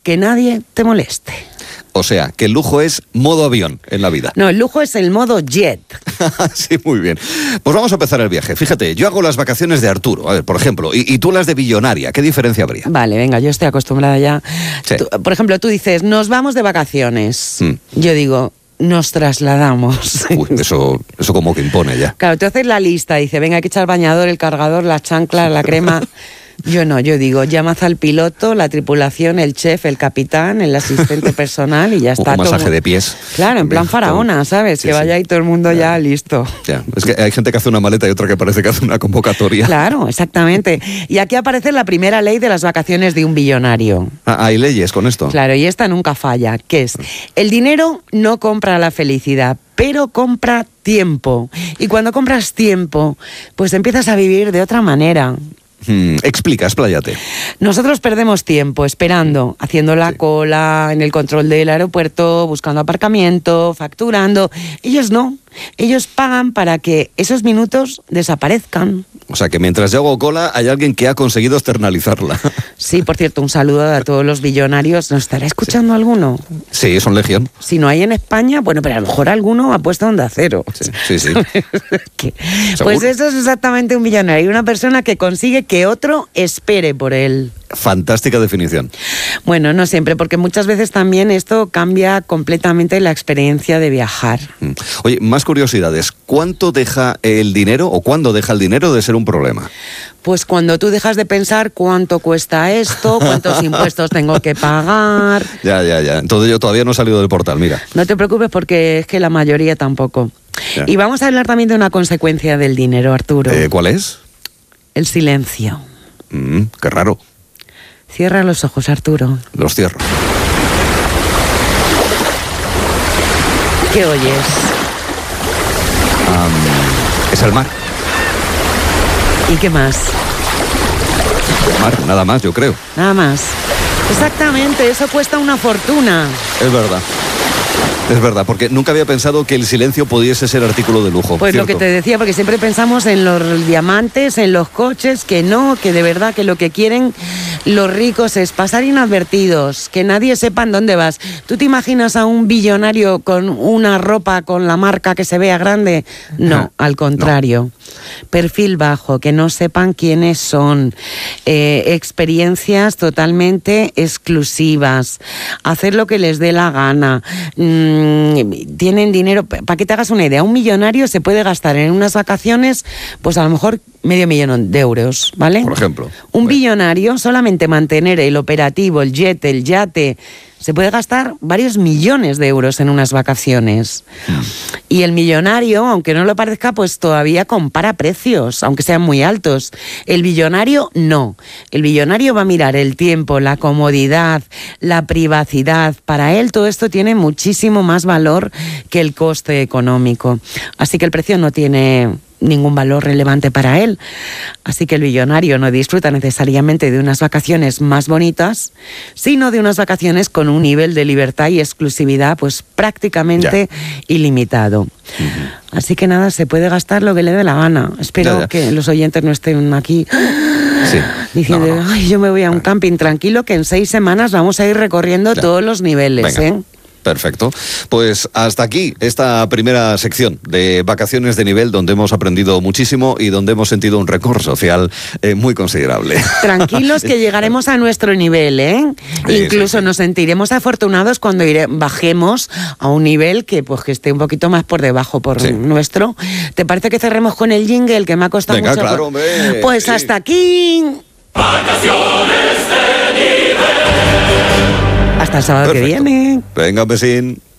que nadie te moleste. O sea, que el lujo es modo avión en la vida. No, el lujo es el modo jet. Sí, muy bien. Pues vamos a empezar el viaje. Fíjate, yo hago las vacaciones de Arturo, a ver, por ejemplo, y tú las de Billonaria. ¿Qué diferencia habría? Vale, venga, yo estoy acostumbrada ya. Sí. Por ejemplo, tú dices, nos vamos de vacaciones. Yo digo, nos trasladamos. Uy, eso como que impone ya. Claro, tú haces la lista, dice, venga, hay que echar el bañador, el cargador, las chanclas, la crema. Yo no, yo digo, llamad al piloto, la tripulación, el chef, el capitán, el asistente personal y ya está. Un masaje todo. De pies. Claro, en plan faraona, ¿sabes? Sí, que vaya ahí todo el mundo ya listo. Ya. Es que hay gente que hace una maleta y otra que parece que hace una convocatoria. Claro, exactamente. Y aquí aparece la primera ley de las vacaciones de un billonario. Hay leyes con esto. Claro, y esta nunca falla, que es, el dinero no compra la felicidad, pero compra tiempo. Y cuando compras tiempo, pues empiezas a vivir de otra manera. Explica, expláyate. Nosotros perdemos tiempo esperando, haciendo la cola en el control del aeropuerto, buscando aparcamiento, facturando. Ellos no. Ellos pagan para que esos minutos desaparezcan. O sea, que mientras yo hago cola, hay alguien que ha conseguido externalizarla. Sí, por cierto, un saludo a todos los billonarios. ¿Nos estará escuchando alguno? Sí, son legión. Si no hay en España, bueno, pero a lo mejor alguno ha puesto Onda Cero. Sí. Pues eso es exactamente un billonario, una persona que consigue que otro espere por él. Fantástica definición. Bueno, no siempre, porque muchas veces también esto cambia completamente la experiencia de viajar. Oye, más curiosidades. ¿Cuánto deja el dinero o cuándo deja el dinero de ser un problema? Pues cuando tú dejas de pensar cuánto cuesta esto, cuántos impuestos tengo que pagar. Ya. Entonces yo todavía no he salido del portal, mira. No te preocupes porque es que la mayoría tampoco. Ya. Y vamos a hablar también de una consecuencia del dinero, Arturo. ¿Cuál es? El silencio. Qué raro. Cierra los ojos, Arturo. Los cierro. ¿Qué oyes? Es el mar. ¿Y qué más? El mar, nada más, yo creo. Nada más. Exactamente, eso cuesta una fortuna. Es verdad. Es verdad, porque nunca había pensado que el silencio pudiese ser artículo de lujo. Pues ¿cierto? lo que te decía, porque siempre pensamos en los diamantes, en los coches, que no, que de verdad que lo que quieren los ricos es pasar inadvertidos, que nadie sepa en dónde vas. ¿Tú te imaginas a un billonario con una ropa con la marca que se vea grande? No, al contrario. No. Perfil bajo, que no sepan quiénes son, experiencias totalmente exclusivas, hacer lo que les dé la gana. Tienen dinero, para que te hagas una idea, un millonario se puede gastar en unas vacaciones, pues a lo mejor $500,000 de euros, ¿vale? Por ejemplo. Un billonario, solamente mantener el operativo, el jet, el yate, se puede gastar varios millones de euros en unas vacaciones. Y el millonario, aunque no lo parezca, pues todavía compara precios, aunque sean muy altos. El billonario no. El billonario va a mirar el tiempo, la comodidad, la privacidad. Para él todo esto tiene muchísimo más valor que el coste económico. Así que el precio no tiene ningún valor relevante para él. Así que el billonario no disfruta necesariamente de unas vacaciones más bonitas, sino de unas vacaciones con un nivel de libertad y exclusividad pues prácticamente ilimitado. Así que nada, se puede gastar lo que le dé la gana. Espero que los oyentes no estén aquí diciendo, ay, yo me voy a un camping tranquilo, que en 6 semanas vamos a ir recorriendo todos los niveles. Venga. Perfecto. Pues hasta aquí esta primera sección de Vacaciones de Nivel, donde hemos aprendido muchísimo y donde hemos sentido un récord social muy considerable. Tranquilos que llegaremos a nuestro nivel, ¿eh? Sí, Incluso nos sentiremos afortunados cuando bajemos a un nivel que esté un poquito más por debajo por nuestro. ¿Te parece que cerremos con el jingle que me ha costado mucho? Venga, claro, hombre. Pues hasta aquí. Vacaciones de Nivel. Hasta el sábado que viene. Venga, besín.